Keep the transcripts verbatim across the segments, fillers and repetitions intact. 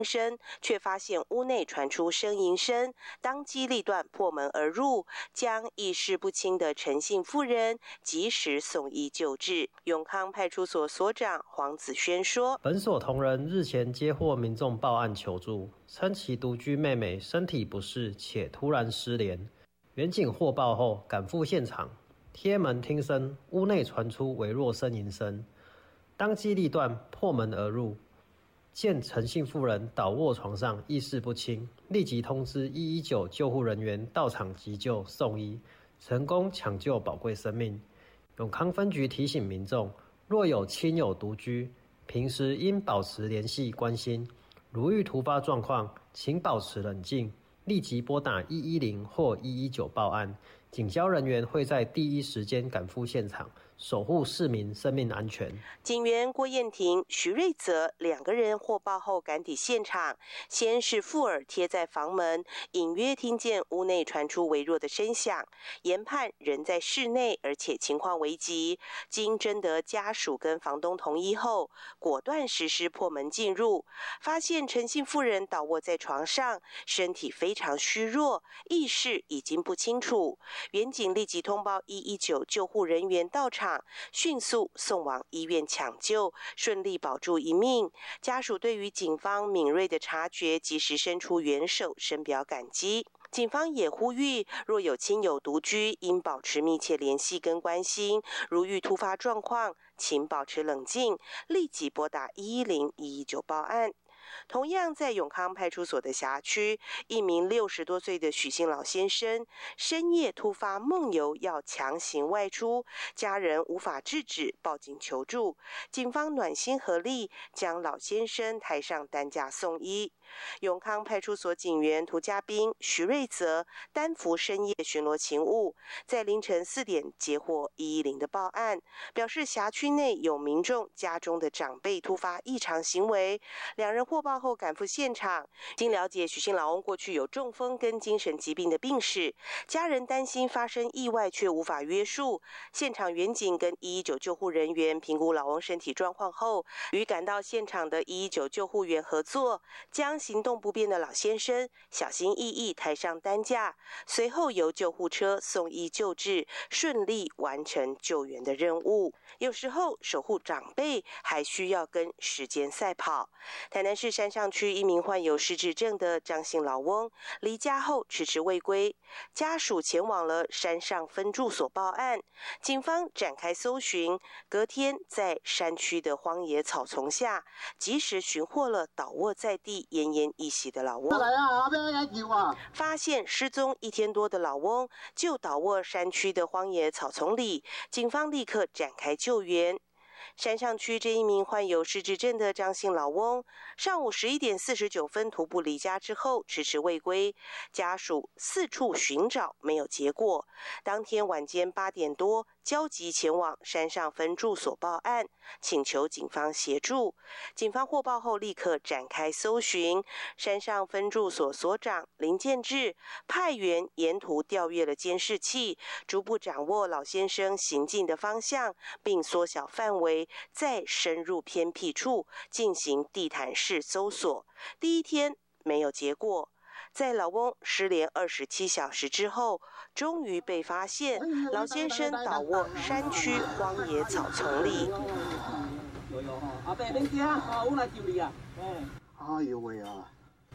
声，却发现屋内传出呻吟声，当机立断破门而入，将意识不清的陈姓妇人及时送医救治。永康派出所所长黄子轩说：“ 本所同仁日前接获民众报案求助，称其独居妹妹身体不适且突然失联。员警获报后赶赴现场，贴门听声，屋内传出微弱呻吟声，当机立断破门而入。”见陈姓妇人倒卧床上，意识不清，立即通知一一九救护人员到场急救送医，成功抢救宝贵生命。永康分局提醒民众，若有亲友独居，平时应保持联系关心，如遇突发状况，请保持冷静，立即拨打一一零或一一九报案，警消人员会在第一时间赶赴现场，守护市民生命安全。 警员郭燕婷、徐瑞泽两个人获报后赶抵现场，先是附耳贴在房门，隐约听见屋内传出微弱的声响，研判人在室内，而且情况危急。经征得家属跟房东同意后，果断实施破门进入，发现陈姓妇人倒卧在床上，身体非常虚弱，意识已经不清楚。员警立即通报一一九救护人员到场，迅速送往医院抢救，顺利保住一命。家属对于警方敏锐的察觉，及时伸出援手，深表感激。警方也呼吁，若有亲友独居，应保持密切联系跟关心，如遇突发状况，请保持冷静，立即拨打一一零、一一九报案。同样在永康派出所的辖区，一名六十多岁的许姓老先生深夜突发梦游，要强行外出，家人无法制止，报警求助。警方暖心合力，将老先生抬上担架送医。永康派出所警员涂家斌、徐瑞泽担负深夜巡逻勤务，在凌晨四点接获一一零的报案，表示辖区内有民众家中的长辈突发异常行为，两人获报后赶赴现场。经了解，许姓老翁过去有中风跟精神疾病的病史，家人担心发生意外却无法约束。现场员警跟一一九救护人员评估老翁身体状况后，与赶到现场的一一九救护员合作，将行动不便的老先生小心翼翼抬上担架，随后由救护车送医救治，顺利完成救援的任务。有时候守护长辈还需要跟时间赛跑。台南市山上区一名患有失智症的张姓老翁离家后迟迟未归，家属前往了山上分住所报案，警方展开搜寻，隔天在山区的荒野草丛下及时寻获了倒卧在地奄奄一息的老翁。发现失踪一天多的老翁就倒卧山区的荒野草丛里，警方立刻展开救援。山上区这一名患有失智症的张姓老翁，上午十一点四十九分徒步离家之后迟迟未归，家属四处寻找没有结果。当天晚间八点多，焦急前往山上分住所报案，请求警方协助。警方获报后立刻展开搜寻，山上分住所所长林建志派员沿途调阅了监视器，逐步掌握老先生行进的方向，并缩小范围，再深入偏僻处进行地毯式搜索。第一天没有结果，在老翁失联二十七小时之后，终于被发现，老先生倒卧山区荒野草丛里。 有有哈，阿伯恁惊啊，我来救你啊！哎呦喂啊！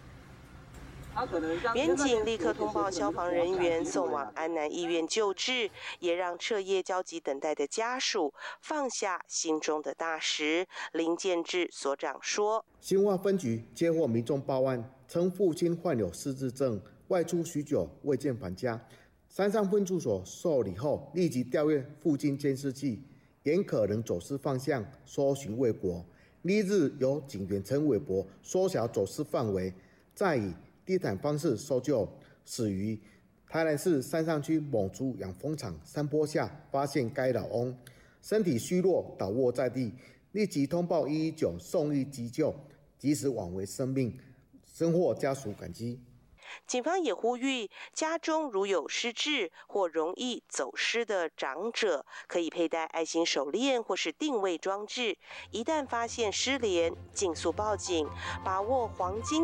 员警立刻通报消防人员，送往安南医院救治，也让彻夜焦急等待的家属放下心中的大石。林建志所长说：“ 新化分局接获民众报案，称父亲患有失智症，外出许久未见返家。山上分驻所受理后，立即调阅附近监视器，沿可能走失方向搜寻未果。翌日由警员陈伟博缩小走失范围，再以地毯方式搜救，始于台南市山上区某猪养蜂场山坡下发现该老翁身体虚弱，倒卧在地，立即通报一一九送医急救，及时挽回生命，深获家属感激。” 警方也呼吁，家中如有失智或容易走失的长者，可以佩戴爱心手链或是定位装置，一旦发现失联，尽速报警，把握黄金